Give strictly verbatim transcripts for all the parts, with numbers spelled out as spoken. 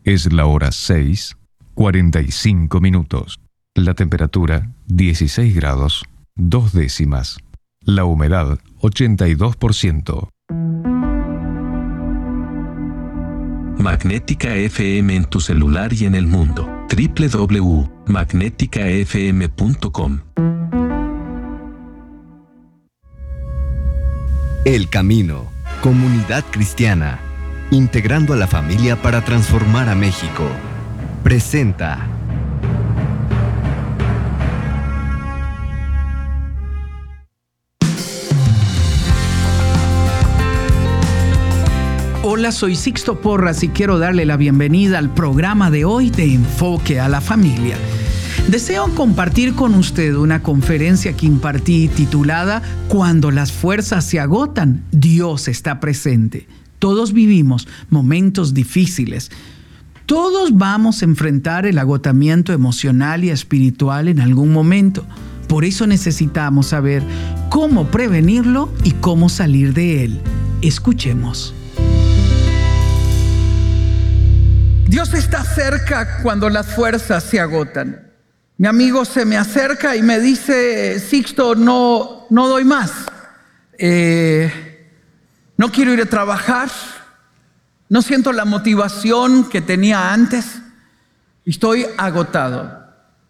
Es la hora seis, cuarenta y cinco minutos. La temperatura dieciséis grados, dos décimas. La humedad ochenta y dos por ciento. Magnética F M en tu celular y en el mundo. doble u doble u doble u punto magnética f m punto com. El Camino, comunidad cristiana, integrando a la familia para transformar a México. Presenta. Hola, soy Sixto Porras y quiero darle la bienvenida al programa de hoy de Enfoque a la Familia. Deseo compartir con usted una conferencia que impartí titulada Cuando las fuerzas se agotan, Dios está presente. Todos vivimos momentos difíciles. Todos vamos a enfrentar el agotamiento emocional y espiritual en algún momento. Por eso necesitamos saber cómo prevenirlo y cómo salir de él. Escuchemos. Dios está cerca cuando las fuerzas se agotan. Mi amigo se me acerca y me dice, Sixto, no, no doy más. Eh, no quiero ir a trabajar. No siento la motivación que tenía antes. Estoy agotado.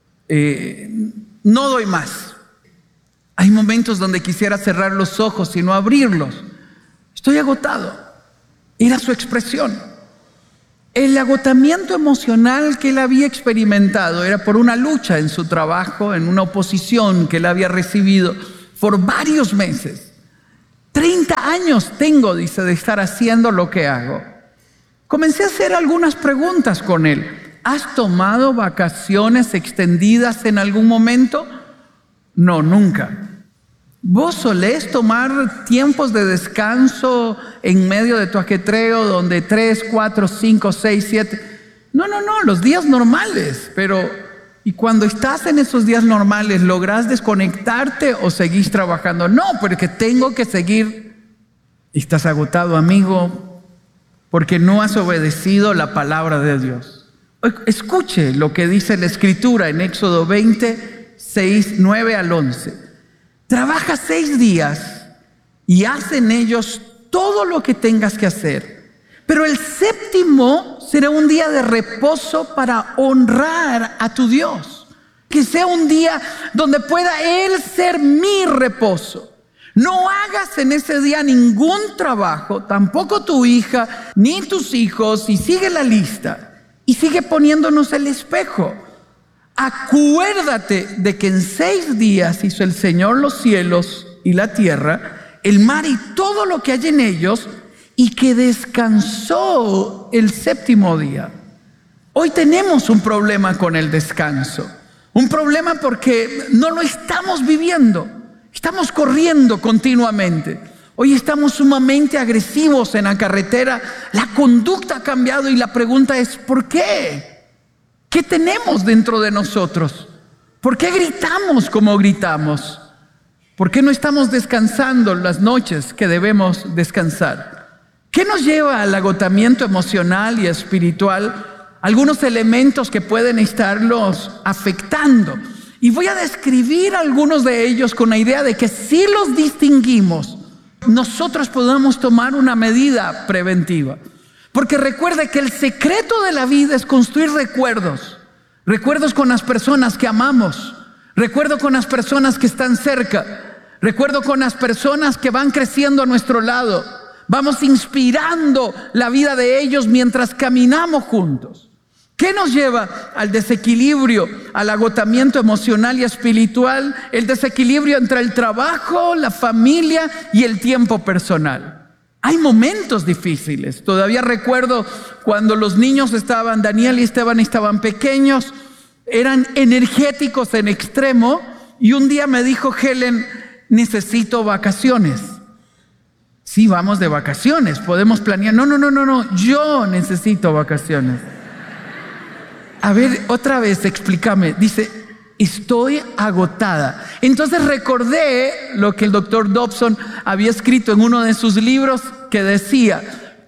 Eh, no doy más. Hay momentos donde quisiera cerrar los ojos y no abrirlos. Estoy agotado. Era su expresión. El agotamiento emocional que él había experimentado era por una lucha en su trabajo, en una oposición que él había recibido por varios meses. treinta años tengo, dice, de estar haciendo lo que hago. Comencé a hacer algunas preguntas con él. ¿Has tomado vacaciones extendidas en algún momento? No, nunca. ¿Vos solés tomar tiempos de descanso en medio de tu ajetreo donde tres, cuatro, cinco, seis, siete? No, no, no, los días normales. Pero, ¿y cuando estás en esos días normales, lográs desconectarte o seguís trabajando? No, porque tengo que seguir. Estás agotado, amigo, porque no has obedecido la palabra de Dios. Escuche lo que dice la Escritura en Éxodo veinte, seis, nueve al once. Trabaja seis días y haz en ellos todo lo que tengas que hacer. Pero el séptimo será un día de reposo para honrar a tu Dios. Que sea un día donde pueda Él ser mi reposo. No hagas en ese día ningún trabajo, tampoco tu hija, ni tus hijos, y sigue la lista. Y sigue poniéndonos el espejo. Acuérdate de que en seis días hizo el Señor los cielos y la tierra, el mar y todo lo que hay en ellos, y que descansó el séptimo día. Hoy tenemos un problema con el descanso. Un problema porque no lo estamos viviendo. Estamos corriendo continuamente. Hoy estamos sumamente agresivos en la carretera. La conducta ha cambiado y la pregunta es, ¿por qué? ¿Qué tenemos dentro de nosotros? ¿Por qué gritamos como gritamos? ¿Por qué no estamos descansando las noches que debemos descansar? ¿Qué nos lleva al agotamiento emocional y espiritual? Algunos elementos que pueden estarlos afectando. Y voy a describir algunos de ellos con la idea de que si los distinguimos, nosotros podamos tomar una medida preventiva. Porque recuerde que el secreto de la vida es construir recuerdos. Recuerdos con las personas que amamos. Recuerdo con las personas que están cerca. Recuerdo con las personas que van creciendo a nuestro lado. Vamos inspirando la vida de ellos mientras caminamos juntos. ¿Qué nos lleva al desequilibrio, al agotamiento emocional y espiritual? El desequilibrio entre el trabajo, la familia y el tiempo personal. Hay momentos difíciles. Todavía recuerdo cuando los niños estaban, Daniel y Esteban estaban pequeños, eran energéticos en extremo, y un día me dijo Helen, necesito vacaciones. Sí, vamos de vacaciones, podemos planear. No, no, no, no, no, yo necesito vacaciones. A ver, otra vez, explícame. Dice, estoy agotada. Entonces recordé lo que el doctor Dobson había escrito en uno de sus libros que decía,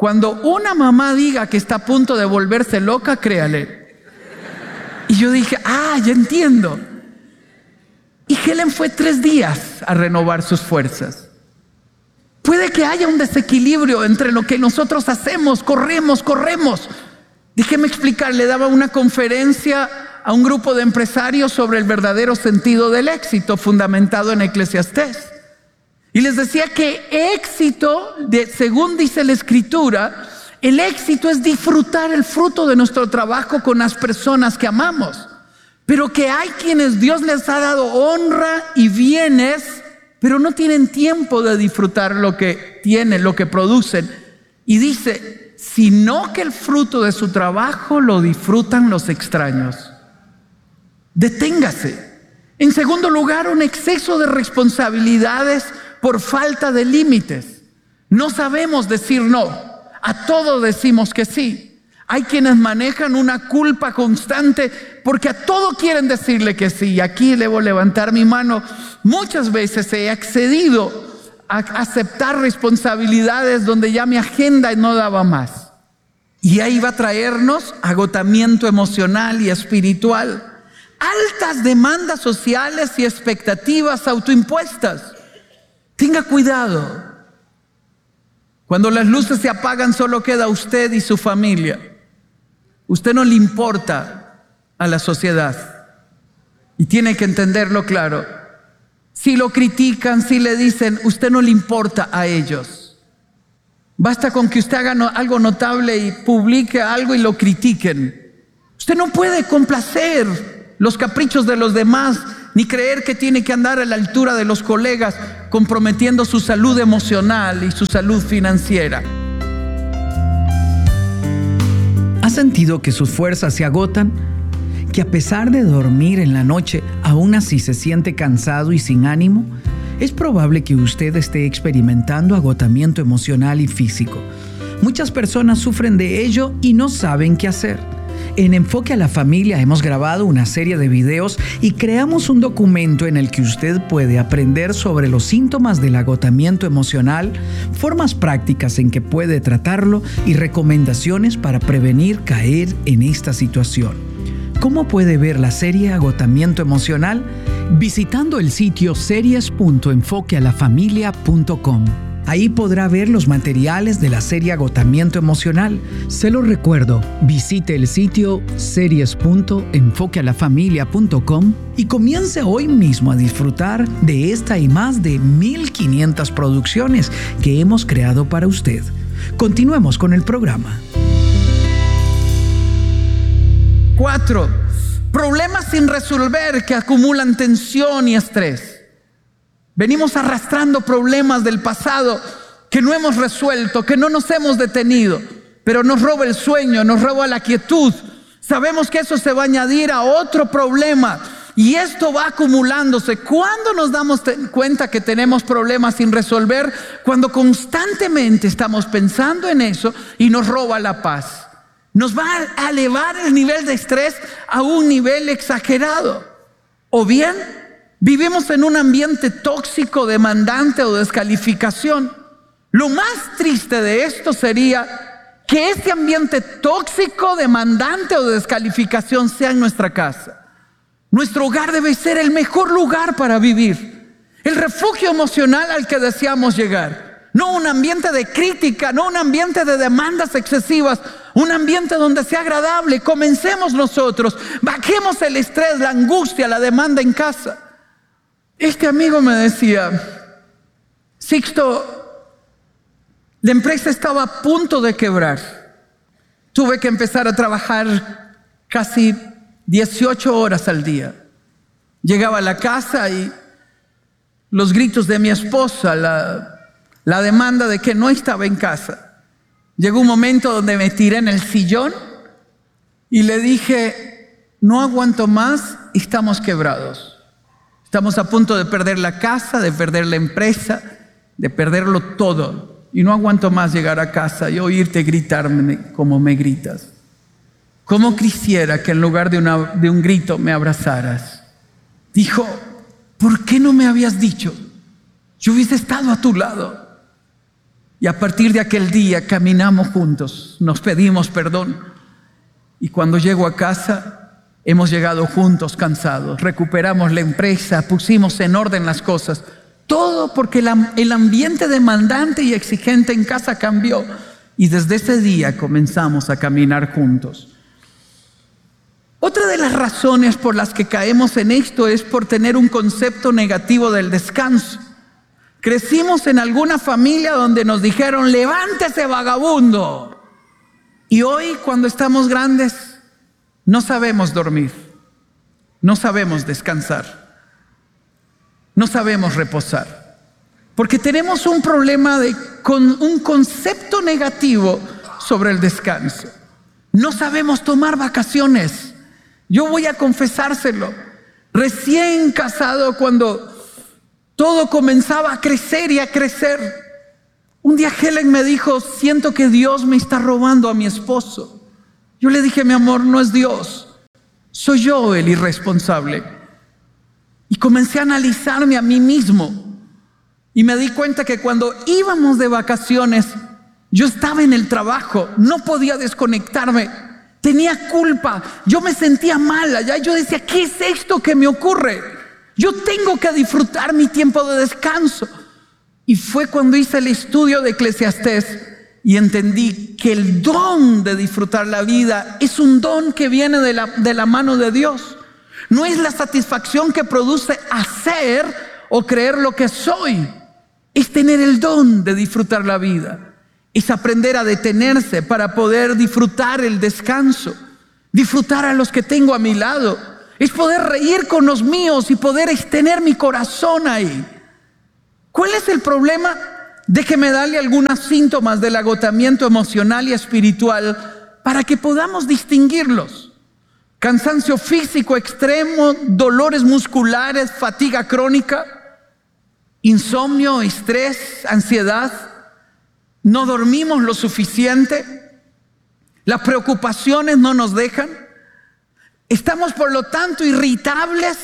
Cuando una mamá diga que está a punto de volverse loca, créale. Y yo dije, ah, ya entiendo. Y Helen fue tres días a renovar sus fuerzas. Puede que haya un desequilibrio entre lo que nosotros hacemos, corremos, corremos. Déjeme explicar, le daba una conferencia a un grupo de empresarios sobre el verdadero sentido del éxito, fundamentado en Eclesiastés. Y les decía que éxito, de, según dice la Escritura, el éxito es disfrutar el fruto de nuestro trabajo con las personas que amamos. Pero que hay quienes Dios les ha dado honra y bienes, pero no tienen tiempo de disfrutar lo que tienen, lo que producen. Y dice, sino que el fruto de su trabajo lo disfrutan los extraños. Deténgase. En segundo lugar, un exceso de responsabilidades por falta de límites. No sabemos decir no. A todo decimos que sí. Hay quienes manejan una culpa constante porque a todo quieren decirle que sí. Aquí debo levantar mi mano. Muchas veces he accedido a aceptar responsabilidades donde ya mi agenda no daba más. Y ahí va a traernos agotamiento emocional y espiritual. Altas demandas sociales y expectativas autoimpuestas. Tenga cuidado. Cuando las luces se apagan, solo queda usted y su familia. Usted no le importa a la sociedad. Y tiene que entenderlo claro. Si lo critican, si le dicen, usted no le importa a ellos. Basta con que usted haga algo notable y publique algo y lo critiquen. Usted no puede complacer los caprichos de los demás, ni creer que tiene que andar a la altura de los colegas, comprometiendo su salud emocional y su salud financiera. ¿Ha sentido que sus fuerzas se agotan? ¿Que a pesar de dormir en la noche, aún así se siente cansado y sin ánimo? Es probable que usted esté experimentando agotamiento emocional y físico. Muchas personas sufren de ello y no saben qué hacer. En Enfoque a la Familia hemos grabado una serie de videos y creamos un documento en el que usted puede aprender sobre los síntomas del agotamiento emocional, formas prácticas en que puede tratarlo y recomendaciones para prevenir caer en esta situación. ¿Cómo puede ver la serie Agotamiento Emocional? Visitando el sitio series punto enfoque a la familia punto com. Ahí podrá ver los materiales de la serie Agotamiento Emocional. Se lo recuerdo, visite el sitio series punto enfoque a la familia punto com y comience hoy mismo a disfrutar de esta y más de mil quinientas producciones que hemos creado para usted. Continuemos con el programa. Cuatro, problemas sin resolver que acumulan tensión y estrés. Venimos arrastrando problemas del pasado que no hemos resuelto, que no nos hemos detenido, pero nos roba el sueño, nos roba la quietud. Sabemos que eso se va a añadir a otro problema y esto va acumulándose. ¿Cuándo nos damos cuenta que tenemos problemas sin resolver? Cuando constantemente estamos pensando en eso y nos roba la paz. Nos va a elevar el nivel de estrés a un nivel exagerado. O bien, vivimos en un ambiente tóxico, demandante o descalificación. Lo más triste de esto sería que ese ambiente tóxico, demandante o descalificación sea en nuestra casa. Nuestro hogar debe ser el mejor lugar para vivir, el refugio emocional al que deseamos llegar. No un ambiente de crítica, no un ambiente de demandas excesivas, un ambiente donde sea agradable. Comencemos nosotros, bajemos el estrés, la angustia, la demanda en casa. Este amigo me decía, Sixto, la empresa estaba a punto de quebrar. Tuve que empezar a trabajar casi dieciocho horas al día. Llegaba a la casa y los gritos de mi esposa, la, la demanda de que no estaba en casa. Llegó un momento donde me tiré en el sillón y le dije, no aguanto más, estamos quebrados. Estamos a punto de perder la casa, de perder la empresa, de perderlo todo. Y no aguanto más llegar a casa y oírte gritarme como me gritas. ¿Cómo quisiera que en lugar de, una, de un grito me abrazaras? Dijo, ¿por qué no me habías dicho? Yo hubiese estado a tu lado. Y a partir de aquel día caminamos juntos, nos pedimos perdón. Y cuando llego a casa, hemos llegado juntos cansados, recuperamos la empresa, pusimos en orden las cosas. Todo porque la, el ambiente demandante y exigente en casa cambió. Y desde ese día comenzamos a caminar juntos. Otra de las razones por las que caemos en esto es por tener un concepto negativo del descanso. Crecimos en alguna familia donde nos dijeron, levántese vagabundo. Y hoy, cuando estamos grandes, no sabemos dormir, no sabemos descansar, no sabemos reposar. Porque tenemos un problema de, con un concepto negativo sobre el descanso. No sabemos tomar vacaciones. Yo voy a confesárselo. Recién casado, cuando todo comenzaba a crecer y a crecer, un día Helen me dijo, siento que Dios me está robando a mi esposo. Yo le dije, mi amor, no es Dios, soy yo el irresponsable. Y comencé a analizarme a mí mismo. Y me di cuenta que cuando íbamos de vacaciones, yo estaba en el trabajo, no podía desconectarme, tenía culpa, yo me sentía mal allá. Yo decía, ¿qué es esto que me ocurre? Yo tengo que disfrutar mi tiempo de descanso. Y fue cuando hice el estudio de Eclesiastés y entendí que el don de disfrutar la vida es un don que viene de la, de la mano de Dios. No es la satisfacción que produce hacer o creer lo que soy. Es tener el don de disfrutar la vida. Es aprender a detenerse para poder disfrutar el descanso. Disfrutar a los que tengo a mi lado. Es poder reír con los míos y poder tener mi corazón ahí. ¿Cuál es el problema? Déjeme darle algunos síntomas del agotamiento emocional y espiritual para que podamos distinguirlos. Cansancio físico extremo, dolores musculares, fatiga crónica, insomnio, estrés, ansiedad. No dormimos lo suficiente. Las preocupaciones no nos dejan. Estamos, por lo tanto, irritables,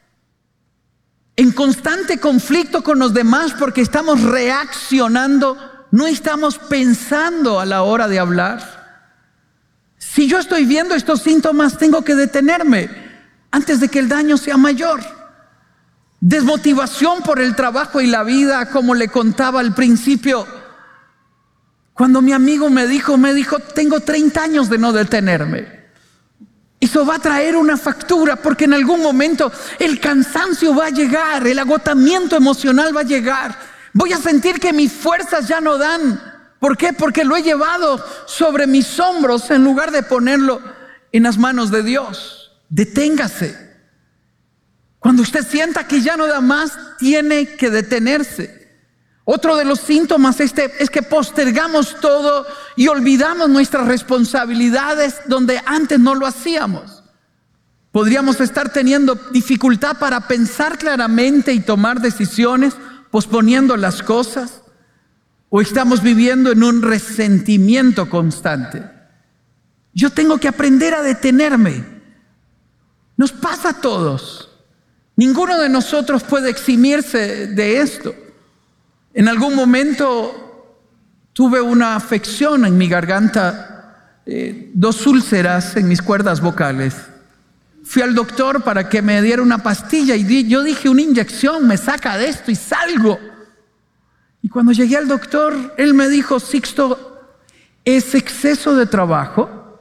en constante conflicto con los demás porque estamos reaccionando, no estamos pensando a la hora de hablar. Si yo estoy viendo estos síntomas, tengo que detenerme antes de que el daño sea mayor. Desmotivación por el trabajo y la vida, como le contaba al principio. Cuando mi amigo me dijo, me dijo, tengo treinta años de no detenerme. Eso va a traer una factura porque en algún momento el cansancio va a llegar, el agotamiento emocional va a llegar. Voy a sentir que mis fuerzas ya no dan. ¿Por qué? Porque lo he llevado sobre mis hombros en lugar de ponerlo en las manos de Dios. Deténgase. Cuando usted sienta que ya no da más, tiene que detenerse. Otro de los síntomas este, es que postergamos todo y olvidamos nuestras responsabilidades donde antes no lo hacíamos. Podríamos estar teniendo dificultad para pensar claramente y tomar decisiones, posponiendo las cosas, o estamos viviendo en un resentimiento constante. Yo tengo que aprender a detenerme. Nos pasa a todos. Ninguno de nosotros puede eximirse de esto. En algún momento tuve una afección en mi garganta, eh, dos úlceras en mis cuerdas vocales. Fui al doctor para que me diera una pastilla y di, yo dije, una inyección me saca de esto y salgo. Y cuando llegué al doctor, él me dijo, Sixto, es exceso de trabajo,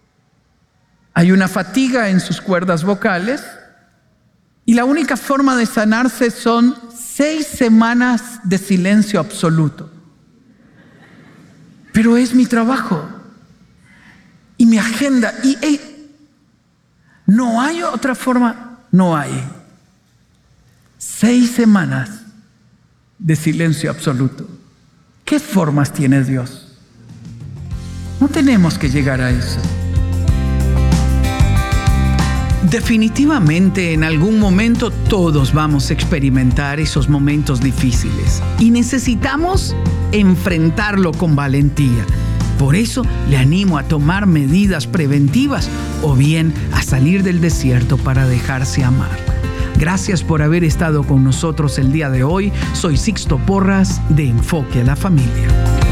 hay una fatiga en sus cuerdas vocales y la única forma de sanarse son seis semanas de silencio absoluto. Pero es mi trabajo y mi agenda. Y hey, no hay otra forma, no hay. Seis semanas de silencio absoluto. ¿Qué formas tiene Dios? No tenemos que llegar a eso. Definitivamente en algún momento todos vamos a experimentar esos momentos difíciles y necesitamos enfrentarlo con valentía. Por eso le animo a tomar medidas preventivas o bien a salir del desierto para dejarse amar. Gracias por haber estado con nosotros el día de hoy. Soy Sixto Porras de Enfoque a la Familia.